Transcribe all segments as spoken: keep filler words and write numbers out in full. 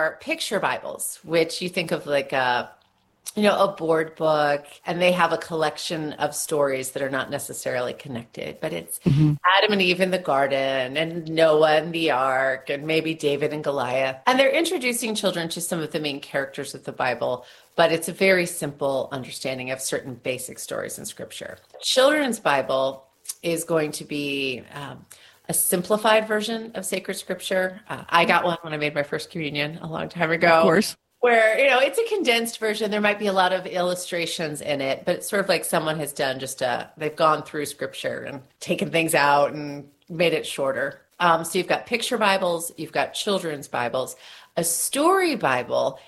are picture Bibles, which you think of like a you know, a board book, and they have a collection of stories that are not necessarily connected, but it's Hmm. Adam and Eve in the garden and Noah and the ark and maybe David and Goliath. And they're introducing children to some of the main characters of the Bible, but it's a very simple understanding of certain basic stories in scripture. Children's Bible is going to be um, a simplified version of sacred scripture. Uh, I got one when I made my first communion a long time Of ago course. where, you know, it's a condensed version. There might be a lot of illustrations in it, but it's sort of like someone has done just a, they've gone through scripture and taken things out and made it shorter. Um, so you've got picture Bibles, you've got children's Bibles. A story Bible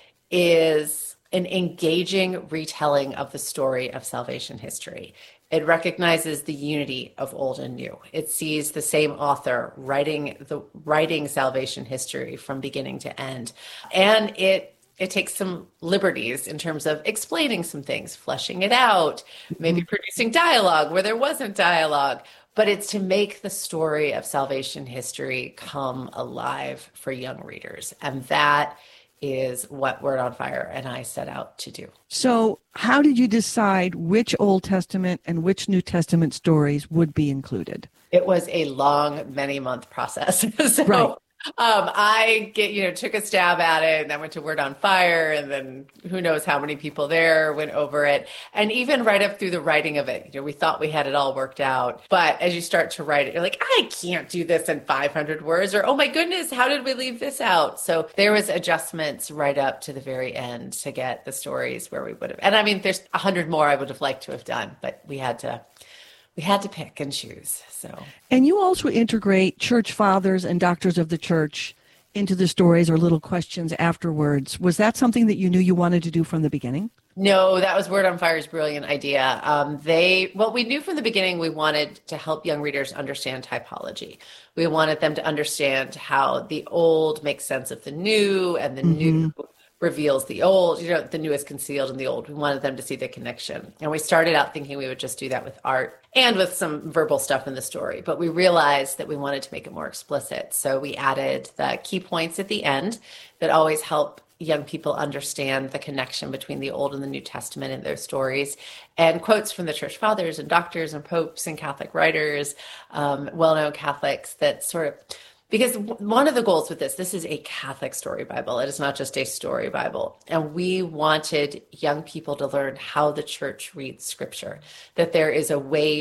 is an engaging retelling of the story of salvation history. It recognizes the unity of old and new. It sees the same author writing the writing salvation history from beginning to end. And it it takes some liberties in terms of explaining some things, fleshing it out, maybe producing dialogue where there wasn't dialogue. But it's to make the story of salvation history come alive for young readers. And that is what Word on Fire and I set out to do. So, how did you decide which Old Testament and which New Testament stories would be included? It was a long, many month process. so Right. um, I get, you know, took a stab at it, and I went to Word on Fire, and then who knows how many people there went over it. And even right up through the writing of it, you know, we thought we had it all worked out. But as you start to write it, you're like, I can't do this in five hundred words, or, oh my goodness, how did we leave this out? So there was adjustments right up to the very end to get the stories where we would have. And I mean, there's a hundred more I would have liked to have done, but we had to we had to pick and choose. So, And you also integrate church fathers and doctors of the church into the stories or little questions afterwards. Was that something that you knew you wanted to do from the beginning? no, that was Word on Fire's brilliant idea. Um, they, well, we knew from the beginning we wanted to help young readers understand typology. We wanted them to understand how the old makes sense of the new, and the Mm-hmm. new reveals the old. You know, the new is concealed in the old. We wanted them to see the connection. And we started out thinking we would just do that with art and with some verbal stuff in the story. But we realized that we wanted to make it more explicit. So we added the key points at the end that always help young people understand the connection between the Old and the New Testament in their stories, and quotes from the church fathers and doctors and popes and Catholic writers, um, well-known Catholics that sort of, because one of the goals with this, this is a Catholic story Bible. It is not just a story Bible. And we wanted young people to learn how the church reads scripture, that there is a way